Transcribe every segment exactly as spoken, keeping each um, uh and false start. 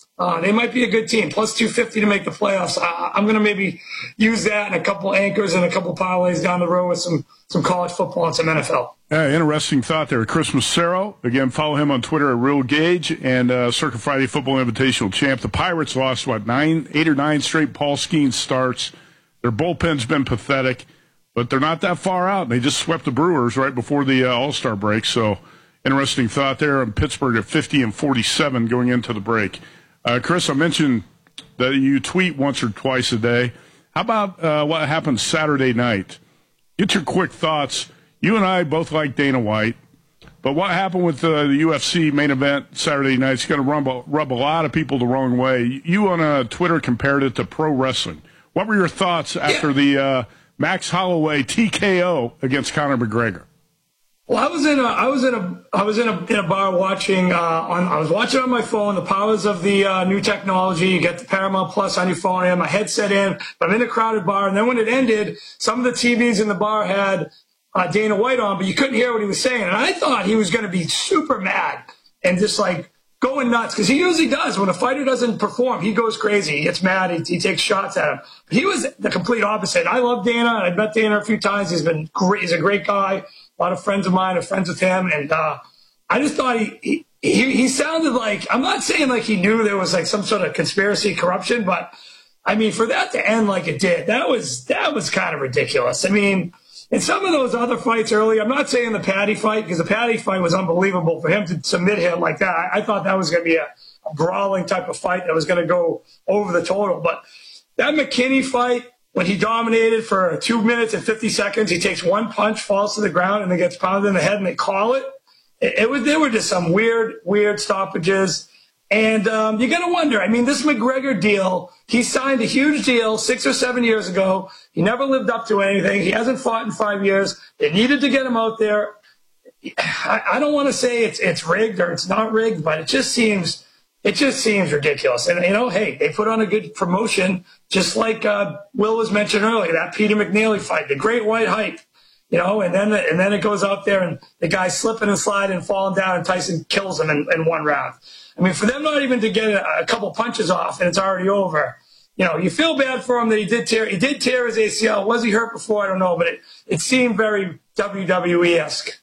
Uh, they might be a good team. Plus two fifty to make the playoffs. I, I'm going to maybe use that and a couple anchors and a couple parlays down the road with some, some college football and some N F L. Yeah, interesting thought there. Chris Massaro. Again, follow him on Twitter at Real Gauge and uh, Circa Friday Football Invitational champ. The Pirates lost, what, nine, eight or nine straight Paul Skeens starts. Their bullpen's been pathetic, but they're not that far out. They just swept the Brewers right before the uh, All-Star break. So, interesting thought there. And Pittsburgh at fifty and forty-seven going into the break. Uh, Chris, I mentioned that you tweet once or twice a day. How about uh, what happened Saturday night? Get your quick thoughts. You and I both like Dana White, but what happened with uh, the U F C main event Saturday night is going to rub, rub a lot of people the wrong way. You on uh, Twitter compared it to pro wrestling. What were your thoughts after yeah. the uh, Max Holloway T K O against Conor McGregor? Well, I was in a, I was in a, I was in a, in a bar watching, uh, on, I was watching on my phone, the powers of the, uh, new technology. You get the Paramount Plus on your phone. I had my headset in, but I'm in a crowded bar. And then when it ended, some of the T Vs in the bar had, uh, Dana White on, but you couldn't hear what he was saying. And I thought he was going to be super mad and just like going nuts. Cause he usually does. When a fighter doesn't perform, he goes crazy. He gets mad. He, he takes shots at him. But he was the complete opposite. I love Dana. I've met Dana a few times. He's been great. He's a great guy. A lot of friends of mine are friends with him. And, uh, I just thought he, he, he, he sounded like, I'm not saying like he knew there was like some sort of conspiracy corruption, but I mean, for that to end like it did, that was, that was kind of ridiculous. I mean, in some of those other fights early, I'm not saying the Paddy fight, because the Paddy fight was unbelievable for him to submit him like that. I, I thought that was going to be a, a brawling type of fight that was going to go over the total. But that McKinney fight, when he dominated for two minutes and fifty seconds, he takes one punch, falls to the ground, and then gets pounded in the head, and they call it. It, it was, there were just some weird, weird stoppages. And um, you got to wonder, I mean, this McGregor deal, he signed a huge deal six or seven years ago. He never lived up to anything. He hasn't fought in five years. They needed to get him out there. I, I don't want to say it's it's rigged or it's not rigged, but it just seems it just seems ridiculous. And, you know, hey, they put on a good promotion, just like uh, Will was mentioned earlier, that Peter McNeely fight, the Great White Hype. You know, and then and then it goes out there and the guy's slipping and sliding and falling down, and Tyson kills him in, in one round. I mean, for them not even to get a, a couple punches off and it's already over, you know, you feel bad for him that he did tear he did tear his A C L. Was he hurt before? I don't know, but it, it seemed very W W E-esque.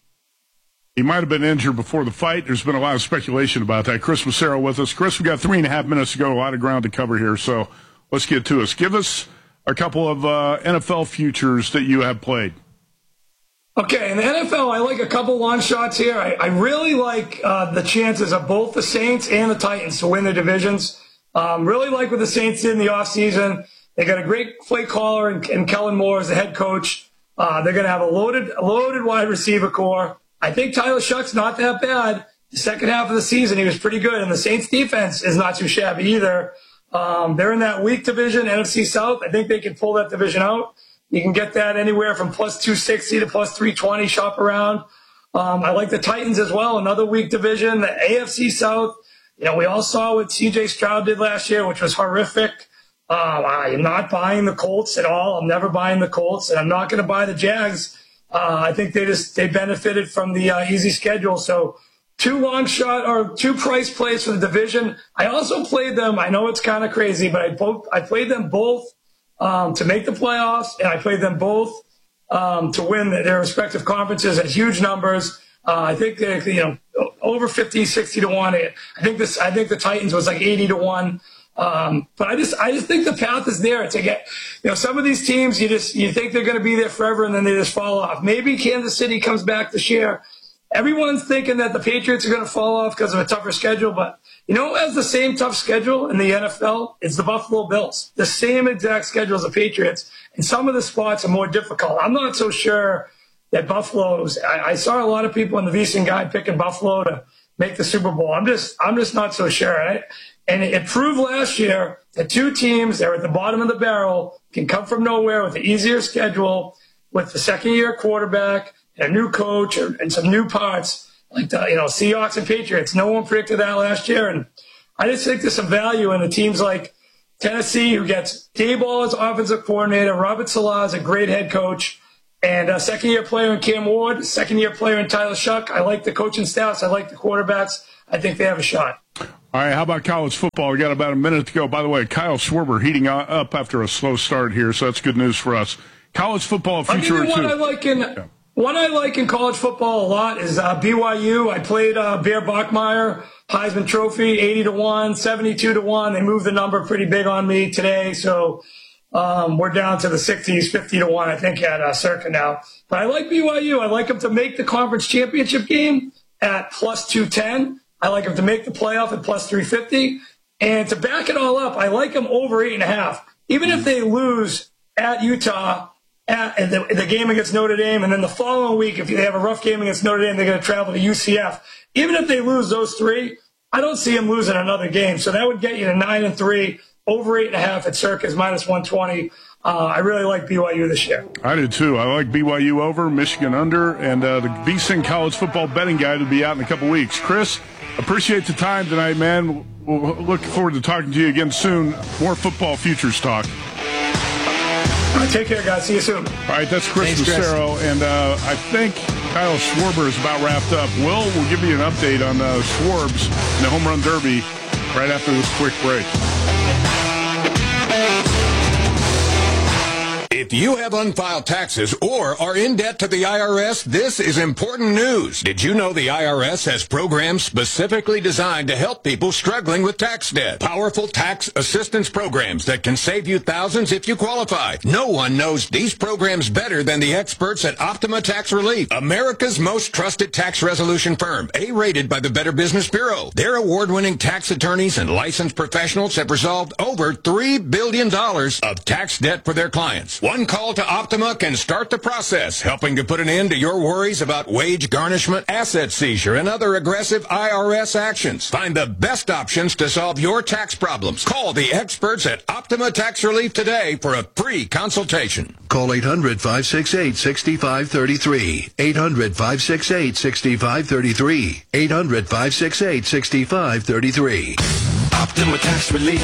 He might have been injured before the fight. There's been a lot of speculation about that. Chris Massaro with us. Chris, we've got three and a half minutes to go, a lot of ground to cover here, so let's get to us. Give us a couple of uh, N F L futures that you have played. Okay, in the N F L, I like a couple long shots here. I, I really like uh, the chances of both the Saints and the Titans to win their divisions. Um, really like what the Saints did in the offseason. They got a great play caller in, in Kellen Moore as the head coach. Uh, they're going to have a loaded, a loaded wide receiver core. I think Tyler Shuck's not that bad. The second half of the season, he was pretty good, and the Saints defense is not too shabby either. Um, they're in that weak division, N F C South. I think they can pull that division out. You can get that anywhere from plus two sixty to plus three twenty, shop around. Um, I like the Titans as well, another weak division. The A F C South, you know, we all saw what C J Stroud did last year, which was horrific. Um, I am not buying the Colts at all. I'm never buying the Colts, and I'm not going to buy the Jags. Uh, I think they just they benefited from the uh, easy schedule. So two long shot or two price plays for the division. I also played them. I know it's kind of crazy, but I both I played them both Um, to make the playoffs, and I played them both um, to win their respective conferences at huge numbers. Uh, I think they, you know, over fifty, sixty to one. I think this. I think the Titans was like eighty to one. Um, but I just, I just think the path is there to get. You know, some of these teams, you just you think they're going to be there forever, and then they just fall off. Maybe Kansas City comes back this year. Everyone's thinking that the Patriots are going to fall off because of a tougher schedule, but you know who has the same tough schedule in the N F L? It's the Buffalo Bills. The same exact schedule as the Patriots. And some of the spots are more difficult. I'm not so sure that Buffalo's – I saw a lot of people in the VSiN Guide picking Buffalo to make the Super Bowl. I'm just I'm just not so sure. Right? And it, it proved last year that two teams that are at the bottom of the barrel can come from nowhere with an easier schedule, with the second-year quarterback – a new coach and some new parts, like the, you know, Seahawks and Patriots. No one predicted that last year. And I just think there's some value in the teams like Tennessee, who gets Daboll as offensive coordinator, Robert Saleh is a great head coach, and a second-year player in Cam Ward, second-year player in Tyler Shuck. I like the coaching staffs. I like the quarterbacks. I think they have a shot. All right, how about college football? We got about a minute to go. By the way, Kyle Schwarber heating up after a slow start here, so that's good news for us. College football future I'll give you or one two. I like in, yeah. One I like in college football a lot is uh, B Y U. I played uh, Bear Bachmeier, Heisman Trophy, eighty to one, seventy-two to one. They moved the number pretty big on me today, so um, we're down to the sixties, fifty to one, I think, at uh, Circa now. But I like B Y U. I like them to make the conference championship game at plus two ten. I like them to make the playoff at plus three fifty. And to back it all up, I like them over eight and a half. Even if they lose at Utah, at the, the game against Notre Dame, and then the following week, if they have a rough game against Notre Dame, they're going to travel to U C F. Even if they lose those three, I don't see them losing another game. So that would get you to nine and three, over eight and a half at Circus, minus one twenty. Uh, I really like B Y U this year. I do too. I like B Y U over, Michigan under, and uh, the VSiN College Football Betting Guide will be out in a couple weeks. Chris, appreciate the time tonight, man. We'll look forward to talking to you again soon. More football futures talk. All right, take care, guys. See you soon. All right, that's Chris Thanks, Massaro, and uh, I think Kyle Schwarber is about wrapped up. Will will give you an update on uh, Schwarbs and the Home Run Derby right after this quick break. If you have unfiled taxes or are in debt to the I R S, this is important news. Did you know the I R S has programs specifically designed to help people struggling with tax debt? Powerful tax assistance programs that can save you thousands if you qualify. No one knows these programs better than the experts at Optima Tax Relief, America's most trusted tax resolution firm, A-rated by the Better Business Bureau. Their award-winning tax attorneys and licensed professionals have resolved over three billion dollars of tax debt for their clients. One call to Optima can start the process, helping to put an end to your worries about wage garnishment, asset seizure, and other aggressive I R S actions. Find the best options to solve your tax problems. Call the experts at Optima Tax Relief today for a free consultation. Call eight hundred, five six eight, six five three three. eight hundred, five six eight, six five three three. eight hundred, five six eight, six five three three. Optima Tax Relief.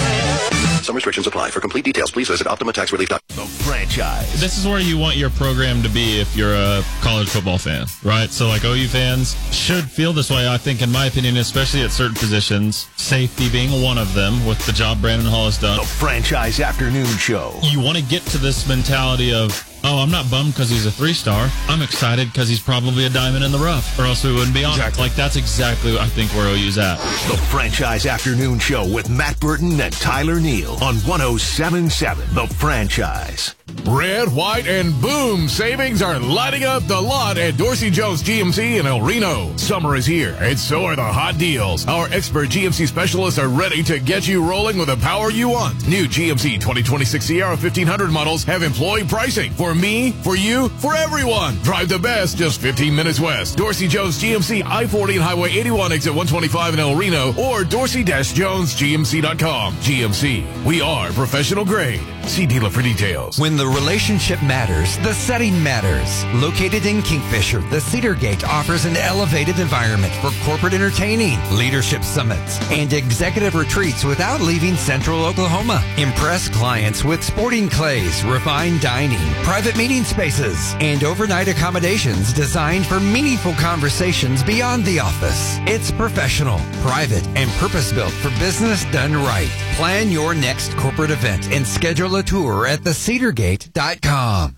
Some restrictions apply. For complete details, please visit optima tax relief dot com. The franchise. This is where you want your program to be if you're a college football fan, right? So, like, O U fans should feel this way, I think, in my opinion, especially at certain positions, safety being one of them with the job Brandon Hall has done. The Franchise Afternoon Show. You want to get to this mentality of, oh, I'm not bummed because he's a three-star. I'm excited because he's probably a diamond in the rough, or else we wouldn't be on exactly. it. Like, that's exactly, I think, where O U's at. The Franchise Afternoon Show with Matt Burton and Tyler Neal on one oh seven point seven The Franchise. Red, white, and boom! Savings are lighting up the lot at Dorsey Jones G M C in El Reno. Summer is here, and so are the hot deals. Our expert G M C specialists are ready to get you rolling with the power you want. New G M C twenty twenty-six Sierra fifteen hundred models have employee pricing. For me, for you, for everyone. Drive the best just fifteen minutes west. Dorsey Jones G M C, I forty and Highway eighty-one, exit one twenty-five in El Reno, or dorsey dash jones G M C dot com. G M C, we are professional grade. See dealer for details. When the relationship matters, the setting matters. Located in Kingfisher, the Cedar Gate offers an elevated environment for corporate entertaining, leadership summits, and executive retreats without leaving Central Oklahoma. Impress clients with sporting clays, refined dining, private meeting spaces, and overnight accommodations designed for meaningful conversations beyond the office. It's professional, private, and purpose-built for business done right. Plan your next corporate event and schedule a tour at the cedar gate dot com.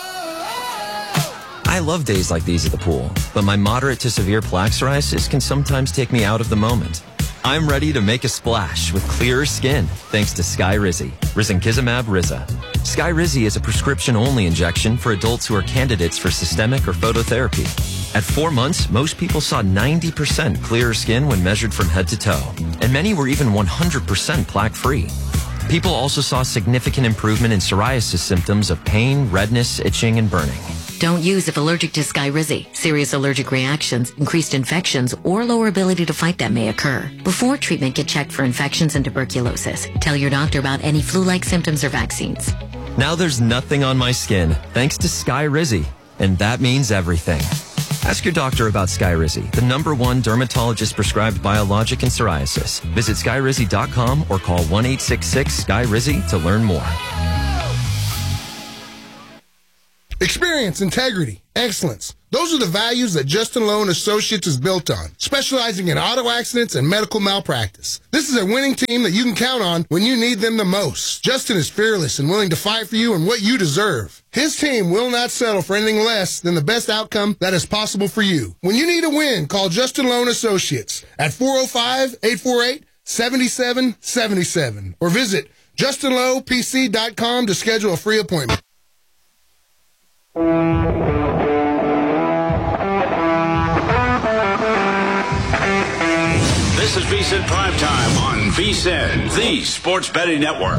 I love days like these at the pool, but my moderate to severe plaque psoriasis can sometimes take me out of the moment. I'm ready to make a splash with clearer skin thanks to Skyrizi, Risankizumab Riza. Skyrizi is a prescription-only injection for adults who are candidates for systemic or phototherapy. At four months, most people saw ninety percent clearer skin when measured from head to toe, and many were even one hundred percent plaque-free. People also saw significant improvement in psoriasis symptoms of pain, redness, itching, and burning. Don't use if allergic to Skyrizi. Serious allergic reactions, increased infections, or lower ability to fight them may occur. Before treatment, get checked for infections and tuberculosis. Tell your doctor about any flu-like symptoms or vaccines. Now there's nothing on my skin thanks to Skyrizi, and that means everything. Ask your doctor about Skyrizi, the number one dermatologist-prescribed biologic in psoriasis. Visit skyrizi dot com or call one eight six six, S K Y R I Z I to learn more. Experience, integrity, excellence. Those are the values that Justin Lowe and Associates is built on, specializing in auto accidents and medical malpractice. This is a winning team that you can count on when you need them the most. Justin is fearless and willing to fight for you and what you deserve. His team will not settle for anything less than the best outcome that is possible for you. When you need a win, call Justin Lowe and Associates at four oh five, eight four eight, seven seven seven seven or visit justin lowe p c dot com to schedule a free appointment. This is VSiN Primetime on VSiN, the Sports Betting Network.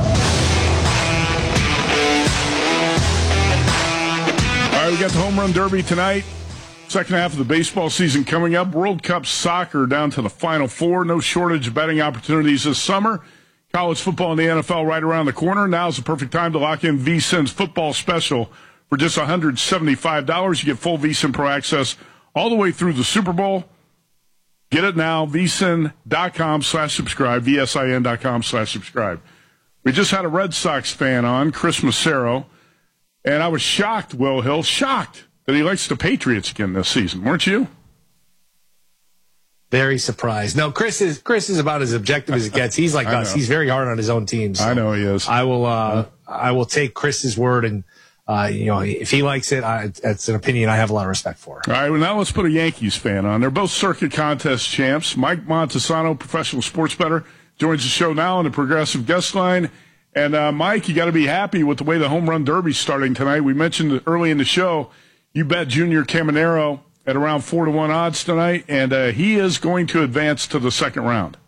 All right, we got the Home Run Derby tonight. Second half of the baseball season coming up. World Cup soccer down to the Final Four. No shortage of betting opportunities this summer. College football and the N F L right around the corner. Now's the perfect time to lock in VSiN's football special. For just one hundred seventy-five dollars, you get full VSiN Pro access all the way through the Super Bowl. Get it now, vsin.com slash subscribe, vsin.com slash subscribe. We just had a Red Sox fan on, Chris Massaro, and I was shocked, Will Hill, shocked that he likes the Patriots again this season. Weren't you? Very surprised. No, Chris is Chris is about as objective as it gets. He's like us. He's very hard on his own team. So I know he is. I will uh, I will take Chris's word, and uh, you know, if he likes it, I, it's an opinion I have a lot of respect for. All right, well, now let's put a Yankees fan on. They're both circuit contest champs. Mike Montesano, professional sports bettor, joins the show now on the Progressive guest line. And uh, Mike, you got to be happy with the way the Home Run Derby's starting tonight. We mentioned early in the show, you bet Junior Caminero at around four to one odds tonight, and uh, he is going to advance to the second round.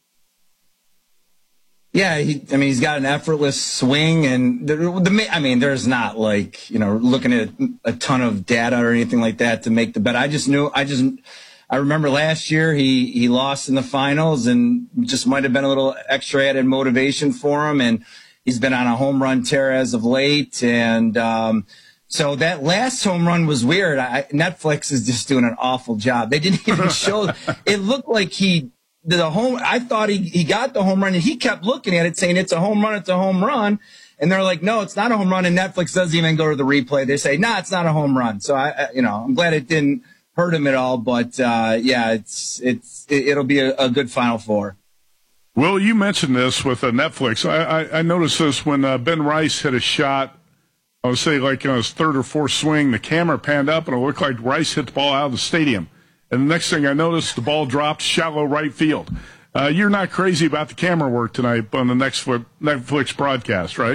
Yeah, he, I mean, he's got an effortless swing, and the, the, I mean, there's not like, you know, looking at a ton of data or anything like that to make the bet. I just knew, I just, I remember last year he, he lost in the finals, and just might have been a little extra added motivation for him, and he's been on a home run tear as of late, and, um, so that last home run was weird. I, Netflix is just doing an awful job. They didn't even show. It looked like he the home. I thought he he got the home run, and he kept looking at it, saying it's a home run, it's a home run. And they're like, no, it's not a home run. And Netflix doesn't even go to the replay. They say, nah, it's not a home run. So I, I you know, I'm glad it didn't hurt him at all. But uh, yeah, it's it's it, it'll be a, a good Final Four. Will, you mentioned this with uh, Netflix. I, I I noticed this when uh, Ben Rice hit a shot. I would say like on his third or fourth swing, the camera panned up, and it looked like Rice hit the ball out of the stadium. And the next thing I noticed, the ball dropped shallow right field. Uh, you're not crazy about the camera work tonight on the next Netflix broadcast, right?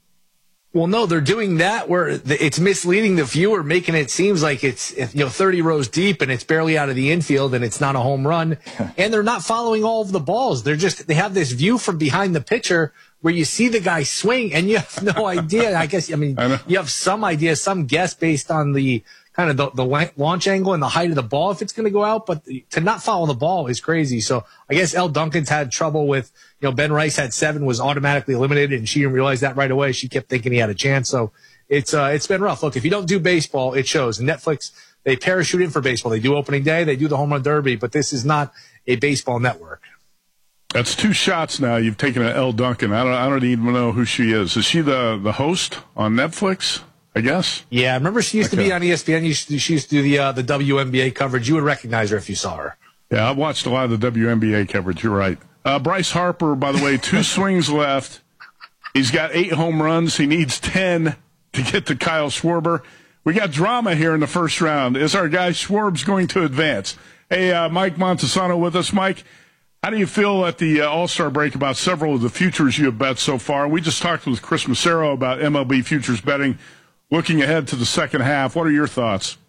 Well, no, they're doing that where it's misleading the viewer, making it seems like it's, you know, thirty rows deep and it's barely out of the infield and it's not a home run. And they're not following all of the balls. They're just, they have this view from behind the pitcher where you see the guy swing and you have no idea. I guess, I mean, I you have some idea, some guess based on the kind of the, the launch angle and the height of the ball if it's going to go out, but to not follow the ball is crazy. So I guess Elle Duncan's had trouble with, you know, Ben Rice had seven, was automatically eliminated, and she didn't realize that right away. She kept thinking he had a chance. So it's, uh, it's been rough. Look, if you don't do baseball, it shows. And Netflix, they parachute in for baseball. They do opening day, they do the home run derby, but this is not a baseball network. That's two shots now you've taken at Elle Duncan. I don't, I don't even know who she is. Is she the, the host on Netflix, I guess? Yeah, remember she used okay. to be on E S P N. She used to do the, uh, the W N B A coverage. You would recognize her if you saw her. Yeah, I've watched a lot of the W N B A coverage. You're right. Uh, Bryce Harper, by the way, two swings left. He's got eight home runs. He needs ten to get to Kyle Schwarber. We got drama here in the first round. Is our guy Schwarb's going to advance? Hey, uh, Mike Montesano with us. Mike, how do you feel at the uh, All-Star break about several of the futures you have bet so far? We just talked with Chris Massaro about M L B futures betting. Looking ahead to the second half, what are your thoughts?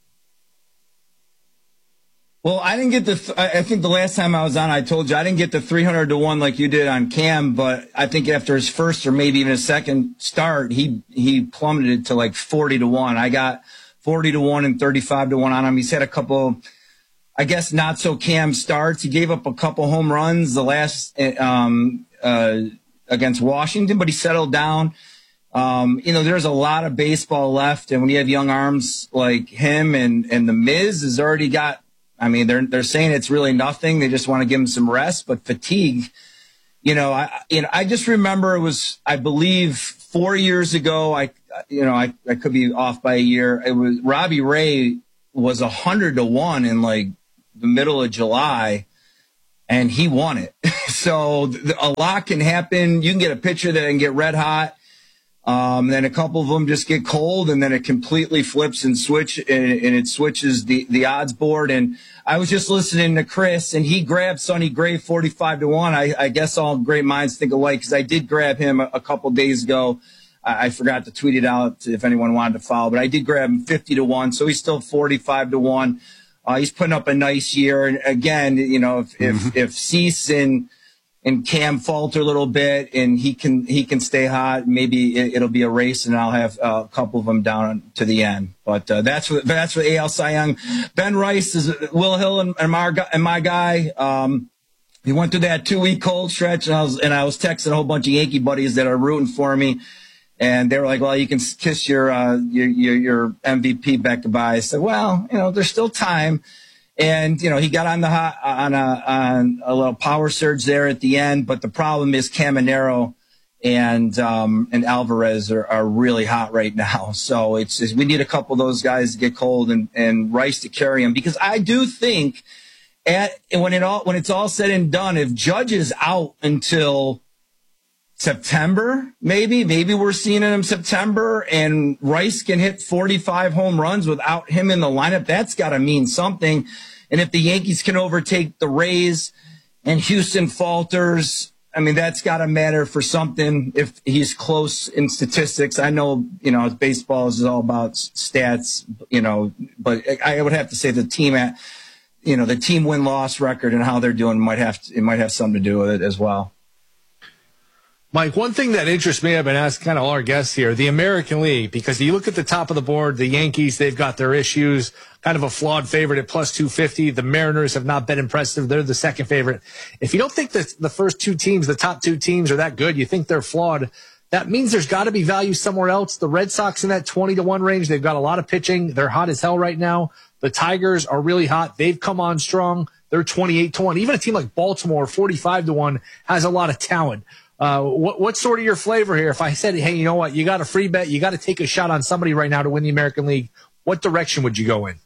Well, I didn't get the, th- I think the last time I was on, I told you I didn't get the three hundred to one like you did on Cam, but I think after his first or maybe even his second start, he, he plummeted to like forty to one. I got forty to one and thirty-five to one on him. He's had a couple, I guess, not so Cam starts. He gave up a couple home runs the last, um, uh, against Washington, but he settled down. Um, you know, there's a lot of baseball left, and when you have young arms like him and, and the Miz has already got, I mean, they're, they're saying it's really nothing. They just want to give him some rest, but fatigue, you know, I, you know, I just remember it was, I believe four years ago, I, you know, I, I could be off by a year. It was Robbie Ray was a hundred to one in like the middle of July, and he won it. So th- a lot can happen. You can get a pitcher that can get red hot. Um, then a couple of them just get cold, and then it completely flips and switch, and, and it switches the, the odds board. And I was just listening to Chris, and he grabbed Sonny Gray forty-five to one. I, I guess all great minds think alike, because I did grab him a, a couple days ago. I, I forgot to tweet it out if anyone wanted to follow, but I did grab him fifty to one. So he's still forty-five to one. Uh, he's putting up a nice year. And again, you know, if, mm-hmm. if, if Cease and, and Cam falter a little bit, and he can he can stay hot, maybe it, it'll be a race, and I'll have uh, a couple of them down to the end. But uh, that's what that's what A L Cy Young. Ben Rice is Will Hill and, and, my, and my guy. Um, he went through that two week cold stretch, and I was and I was texting a whole bunch of Yankee buddies that are rooting for me, and they were like, "Well, you can kiss your uh, your, your your M V P back goodbye." I said, "Well, you know, there's still time." And, you know, he got on the hot, on a, on a little power surge there at the end. But the problem is Caminero and, um, and Alvarez are, are really hot right now. So it's, it's, we need a couple of those guys to get cold, and, and Rice to carry him, because I do think at, when it all, when it's all said and done, if Judge is out until September, maybe, maybe we're seeing him in September, and Rice can hit forty-five home runs without him in the lineup, that's got to mean something. And if the Yankees can overtake the Rays and Houston falters, I mean, that's got to matter for something if he's close in statistics. I know, you know, baseball is all about stats, you know, but I would have to say the team at, you know, the team win-loss record and how they're doing might have to, it might have something to do with it as well. Mike, one thing that interests me, I've been asking kind of all our guests here, the American League, because you look at the top of the board, the Yankees, they've got their issues, kind of a flawed favorite at plus two fifty. The Mariners have not been impressive. They're the second favorite. If you don't think that the first two teams, the top two teams are that good, you think they're flawed, that means there's got to be value somewhere else. The Red Sox in that twenty to one range, they've got a lot of pitching. They're hot as hell right now. The Tigers are really hot. They've come on strong. They're twenty-eight to one. Even a team like Baltimore, forty-five to one, has a lot of talent. Uh, what, what's sort of your flavor here? If I said, hey, you know what, you got a free bet, you got to take a shot on somebody right now to win the American League, what direction would you go in?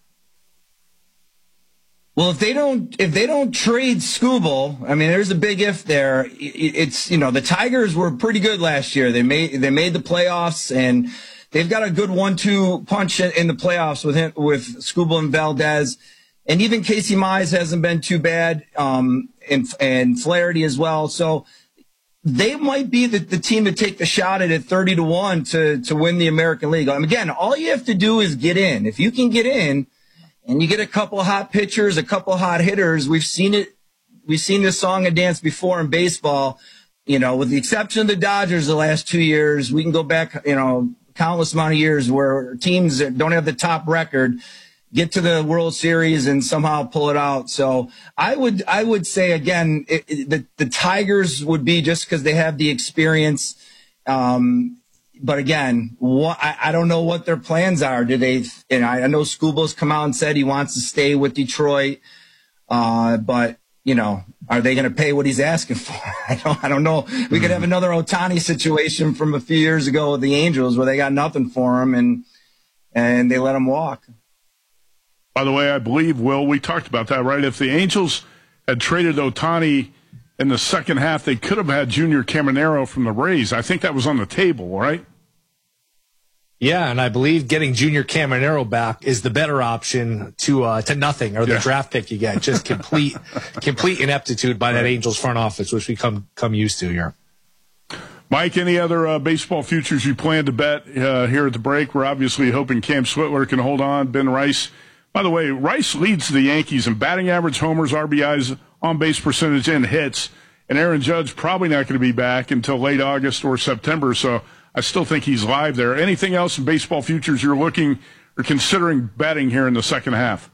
Well, if they don't, if they don't trade Skubal, I mean, there's a big if there. It's, you know, the Tigers were pretty good last year. They made, they made the playoffs, and they've got a good one two punch in the playoffs with him, with Skubal and Valdez. And even Casey Mize hasn't been too bad, um, and, and Flaherty as well. So, they might be the, the team to take the shot at it thirty to one to, to win the American League. I mean, again, all you have to do is get in. If you can get in and you get a couple of hot pitchers, a couple of hot hitters, we've seen it. We've seen this song and dance before in baseball, you know, with the exception of the Dodgers the last two years. We can go back, you know, countless amount of years where teams that don't have the top record get to the World Series and somehow pull it out. So I would, I would say again, it, it, the, the Tigers would be just because they have the experience. Um, but again, what, I, I don't know what their plans are. Do they, and I, I know Skubal's come out and said he wants to stay with Detroit. Uh, but you know, are they going to pay what he's asking for? I don't, I don't know. We could have another Ohtani situation from a few years ago with the Angels where they got nothing for him and, and they let him walk. By the way, I believe, Will, we talked about that, right? If the Angels had traded Ohtani in the second half, they could have had Junior Caminero from the Rays. I think that was on the table, right? Yeah, and I believe getting Junior Caminero back is the better option to uh, to nothing, or the yeah. draft pick you get. Just complete complete ineptitude by that Angels front office, which we come come used to here. Mike, any other uh, baseball futures you plan to bet uh, here at the break? We're obviously hoping Cam Switler can hold on. Ben Rice. By the way, Rice leads the Yankees in batting average, homers, R B Is, on-base percentage, and hits. And Aaron Judge probably not going to be back until late August or September, so I still think he's live there. Anything else in baseball futures you're looking or considering betting here in the second half?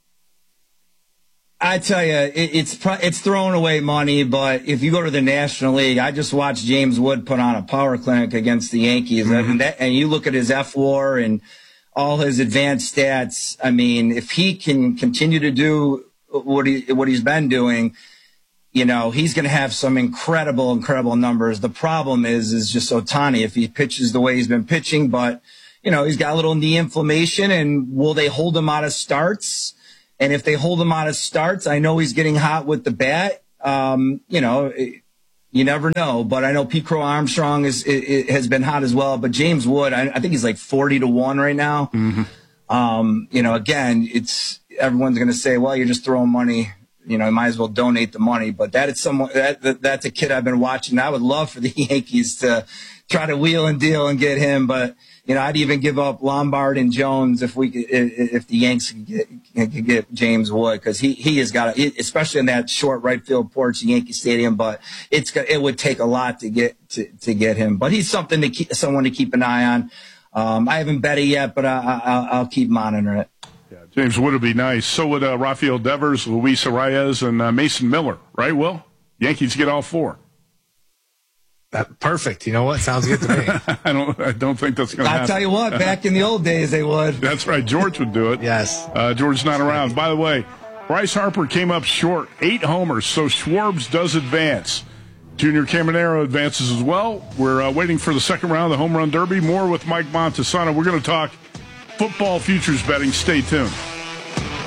I tell you, it, it's it's throwing away money, but if you go to the National League, I just watched James Wood put on a power clinic against the Yankees, mm-hmm. and, that, and you look at his F W A R and all his advanced stats. I mean, if he can continue to do what he what he's been doing, you know, he's going to have some incredible, incredible numbers. The problem is, is just Ohtani, if he pitches the way he's been pitching, but, you know, he's got a little knee inflammation, and will they hold him out of starts? And if they hold him out of starts, I know he's getting hot with the bat. Um, you know, it, you never know, but I know Pete Crow Armstrong is, it, it has been hot as well, but James Wood, I, I think he's like forty to one right now. Mm-hmm. Um, you know, again, it's, everyone's going to say, well, you're just throwing money. You know, you might as well donate the money. But that is someone that, that that's a kid I've been watching. I would love for the Yankees to try to wheel and deal and get him. But you know, I'd even give up Lombard and Jones if we could, if the Yanks could get, could get James Wood, because he he has got a, especially in that short right field porch in Yankee Stadium. But it's it would take a lot to get to, to get him. But he's something to keep someone to keep an eye on. Um, I haven't bet it yet, but I, I, I'll keep monitoring it. James Wood would be nice. So would uh, Rafael Devers, Luis Arias, and uh, Mason Miller, right, Will? Yankees get all four. Uh, perfect. You know what? Sounds good to me. I don't I don't think that's going to happen. I'll tell you what, back in the old days, they would. That's right. George would do it. Yes. Uh, George's not around. By the way, Bryce Harper came up short, eight homers, so Schwartz does advance. Junior Caminero advances as well. We're uh, waiting for the second round of the Home Run Derby. More with Mike Montesano. We're going to talk football futures betting. Stay tuned.